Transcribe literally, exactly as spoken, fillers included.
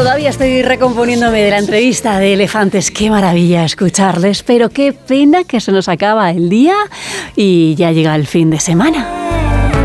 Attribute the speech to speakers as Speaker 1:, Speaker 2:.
Speaker 1: Todavía estoy recomponiéndome de la entrevista de Elefantes. Qué maravilla escucharles, pero qué pena que se nos acaba el día y ya llega el fin de semana.